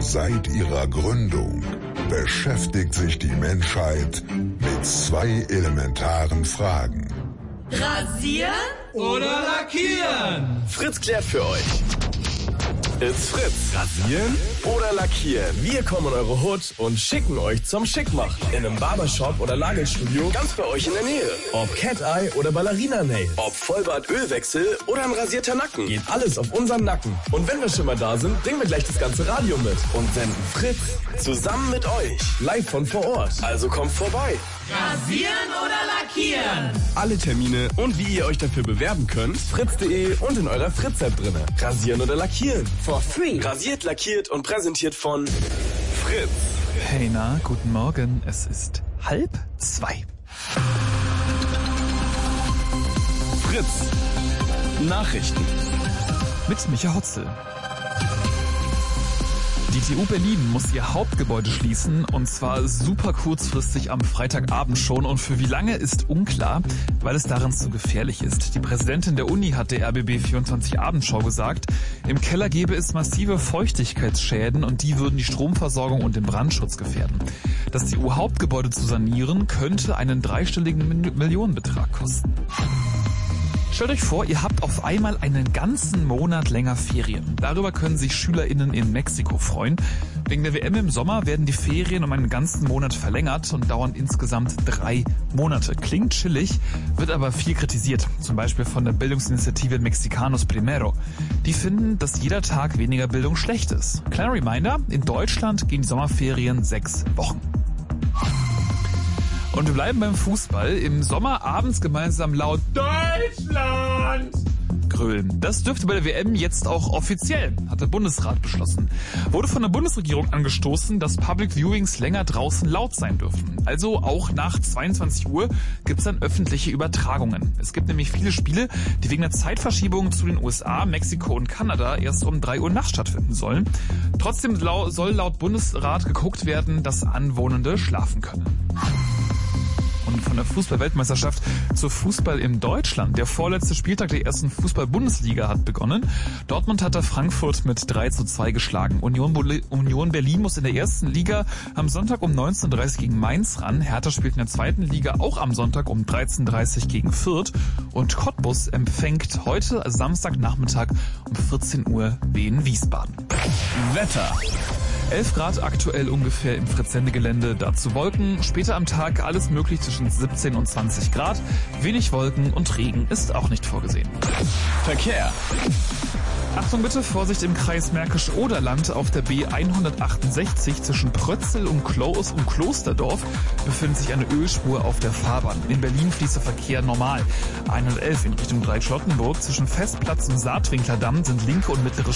Seit ihrer Gründung beschäftigt sich die Menschheit mit zwei elementaren Fragen. Rasieren oder lackieren? Fritz klärt für euch. It's Fritz. Rasieren oder lackieren? Wir kommen in eure Hut und schicken euch zum Schickmachen. In einem Barbershop oder Nagelstudio ganz bei euch in der Nähe. Ob Cat-Eye oder Ballerina-Nails. Ob Vollbart-Ölwechsel oder ein rasierter Nacken. Geht alles auf unseren Nacken. Und wenn wir schon mal da sind, bringen wir gleich das ganze Radio mit. Und senden Fritz zusammen mit euch. Live von vor Ort. Also kommt vorbei. Rasieren oder lackieren? Alle Termine und wie ihr euch dafür bewerben könnt, fritz.de und in eurer Fritz-App drinne. Rasieren oder lackieren? For free. Rasiert, lackiert und präsentiert von Fritz. Hey, na, guten Morgen. Es ist 1:30. Fritz. Nachrichten. Mit Micha Hotzel. Die TU Berlin muss ihr Hauptgebäude schließen, und zwar super kurzfristig am Freitagabend schon, und für wie lange ist unklar, weil es darin zu gefährlich ist. Die Präsidentin der Uni hat der RBB 24 Abendschau gesagt, im Keller gäbe es massive Feuchtigkeitsschäden und die würden die Stromversorgung und den Brandschutz gefährden. Das TU-Hauptgebäude zu sanieren könnte einen dreistelligen Millionenbetrag kosten. Stellt euch vor, ihr habt auf einmal einen ganzen Monat länger Ferien. Darüber können sich SchülerInnen in Mexiko freuen. Wegen der WM im Sommer werden die Ferien um einen ganzen Monat verlängert und dauern insgesamt 3 Monate. Klingt chillig, wird aber viel kritisiert. Zum Beispiel von der Bildungsinitiative Mexicanos Primero. Die finden, dass jeder Tag weniger Bildung schlecht ist. Kleiner Reminder, in Deutschland gehen die Sommerferien 6 Wochen. Und wir bleiben beim Fußball. Im Sommer abends gemeinsam laut Deutschland grölen. Das dürfte bei der WM jetzt auch offiziell, hat der Bundesrat beschlossen. Wurde von der Bundesregierung angestoßen, dass Public Viewings länger draußen laut sein dürfen. Also auch nach 22 Uhr gibt es dann öffentliche Übertragungen. Es gibt nämlich viele Spiele, die wegen der Zeitverschiebung zu den USA, Mexiko und Kanada erst um 3 Uhr nachts stattfinden sollen. Trotzdem soll laut Bundesrat geguckt werden, dass Anwohnende schlafen können. Und von der Fußball-Weltmeisterschaft zu Fußball in Deutschland. Der vorletzte Spieltag der ersten Fußball-Bundesliga hat begonnen. Dortmund hatte Frankfurt mit 3:2 geschlagen. Union Berlin muss in der ersten Liga am Sonntag um 19:30 gegen Mainz ran. Hertha spielt in der zweiten Liga auch am Sonntag um 13:30 gegen Fürth. Und Cottbus empfängt heute Samstagnachmittag um 14 Uhr Wien Wiesbaden. Wetter. 11 Grad aktuell ungefähr im Fritz-Sende-Gelände, dazu Wolken. Später am Tag alles möglich zwischen 17 und 20 Grad. Wenig Wolken und Regen ist auch nicht vorgesehen. Verkehr. Achtung bitte, Vorsicht im Kreis Märkisch-Oderland auf der B168 zwischen Prötzel und Klosterdorf befindet sich eine Ölspur auf der Fahrbahn. In Berlin fließt der Verkehr normal. 111 in Richtung Dreieck-Charlottenburg zwischen Festplatz und Saatwinklerdamm sind linke und mittlere